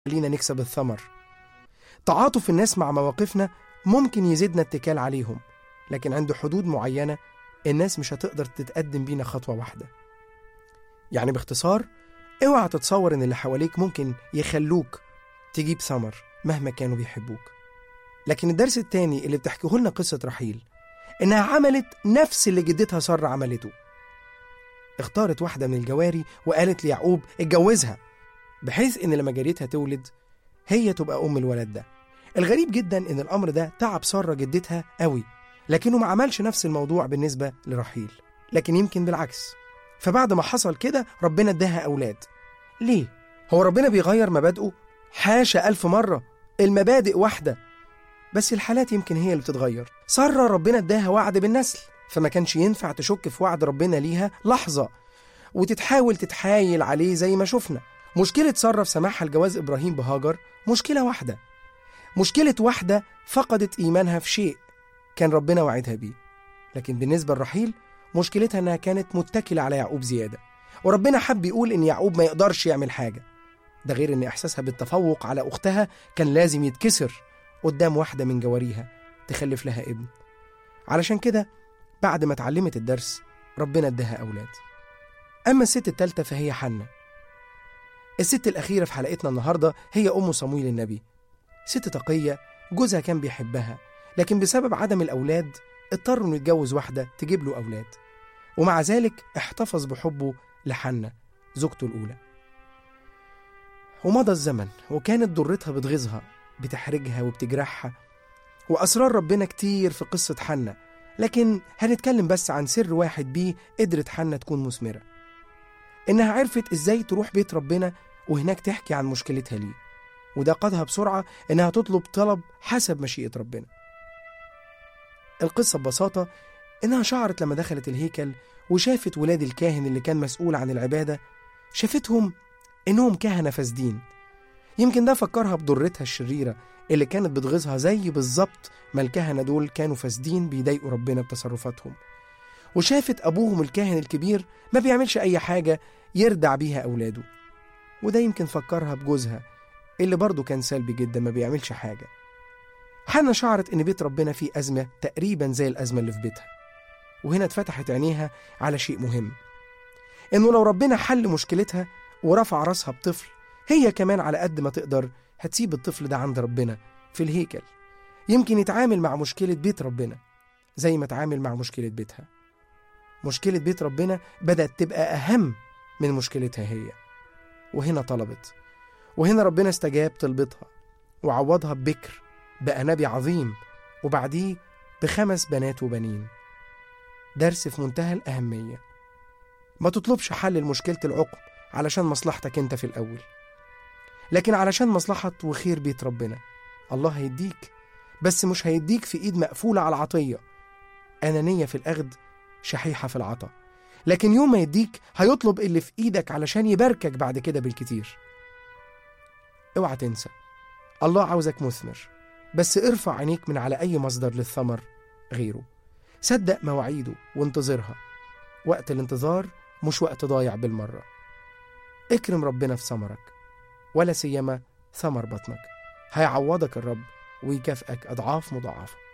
خلينا نكسب الثمر. تعاطف الناس مع مواقفنا ممكن يزيدنا اتكال عليهم، لكن عند حدود معينة الناس مش هتقدر تتقدم بينا خطوة واحدة. يعني باختصار، اوعى تتصور ان اللي حواليك ممكن يخلوك تجيب ثمر مهما كانوا بيحبوك. لكن الدرس التاني اللي بتحكيه لنا قصة رحيل، انها عملت نفس اللي جدتها سارة عملته. اختارت واحدة من الجواري وقالت ليعقوب اتجوزها، بحيث ان لما جاريتها تولد هي تبقى ام الولد ده. الغريب جدا ان الامر ده تعب سارة جدتها قوي، لكنه ما عملش نفس الموضوع بالنسبة لرحيل، لكن يمكن بالعكس. فبعد ما حصل كده ربنا اداها أولاد. ليه؟ هو ربنا بيغير مبادئه؟ حاشا 1000 مرة، المبادئ واحدة، بس الحالات يمكن هي اللي بتتغير. سارة ربنا اداها وعد بالنسل، فما كانش ينفع تشك في وعد ربنا ليها لحظة وتتحاول تتحايل عليه زي ما شفنا. مشكلة سارة في سماحها لجواز إبراهيم بهاجر مشكلة واحدة، مشكلة واحدة فقدت إيمانها في شيء كان ربنا وعدها بيه. لكن بالنسبة لرحيل مشكلتها أنها كانت متكلة على يعقوب زيادة، وربنا حب يقول إن يعقوب ما يقدرش يعمل حاجة. ده غير إن إحساسها بالتفوق على أختها كان لازم يتكسر قدام واحدة من جواريها تخلف لها ابن. علشان كده بعد ما اتعلمت الدرس ربنا اداها أولاد. أما الست الثالثة فهي حنة. الست الأخيرة في حلقتنا النهاردة هي أم صمويل النبي. ست تقية، جوزها كان بيحبها، لكن بسبب عدم الأولاد اضطر إنه يتجوز واحدة تجيب له أولاد، ومع ذلك احتفظ بحبه لحنة زوجته الأولى. ومضى الزمن وكانت ضرتها بتغيظها، بتحرجها وبتجرحها، وأسرار ربنا كتير في قصة حنة، لكن هنتكلم بس عن سر واحد بيه قدرت حنة تكون مثمرة، إنها عرفت إزاي تروح بيت ربنا وهناك تحكي عن مشكلتها ليه، وده قادها بسرعة إنها تطلب طلب حسب مشيئة ربنا. القصة ببساطة إنها شعرت لما دخلت الهيكل وشافت ولاد الكاهن اللي كان مسؤول عن العبادة، شافتهم إنهم كهنة فاسدين. يمكن ده فكرها بضرتها الشريرة اللي كانت بتغيظها زي بالظبط ما الكهنة دول كانوا فاسدين بيضايقوا ربنا بتصرفاتهم. وشافت أبوهم الكاهن الكبير ما بيعملش أي حاجة يردع بيها أولاده، وده يمكن فكرها بجوزها اللي برضه كان سلبي جدا ما بيعملش حاجة. حنا شعرت إن بيت ربنا فيه أزمة تقريبا زي الأزمة اللي في بيتها، وهنا اتفتحت عينيها على شيء مهم، إنه لو ربنا حل مشكلتها ورفع راسها بطفل، هي كمان على قد ما تقدر هتسيب الطفل ده عند ربنا في الهيكل، يمكن يتعامل مع مشكلة بيت ربنا زي ما تعامل مع مشكلة بيتها. مشكلة بيت ربنا بدأت تبقى أهم من مشكلتها هي، وهنا طلبت، وهنا ربنا استجاب طلبتها وعوضها ببكر بقى نبي عظيم، وبعديه ب5 بنات وبنين. درس في منتهى الأهمية، ما تطلبش حل لمشكلة العقم علشان مصلحتك انت في الأول، لكن علشان مصلحة وخير بيت ربنا. الله هيديك، بس مش هيديك في إيد مقفولة على العطية، أنانية في الأخذ شحيحة في العطا، لكن يوم ما يديك هيطلب اللي في إيدك علشان يباركك بعد كده بالكتير. اوعى تنسى، الله عاوزك مثمر، بس ارفع عينيك من على أي مصدر للثمر غيره. صدق مواعيده وانتظرها، وقت الانتظار مش وقت ضايع بالمرة. اكرم ربنا في ثمرك، ولا سيما ثمر بطنك، هيعوضك الرب ويكافئك أضعاف مضاعفة.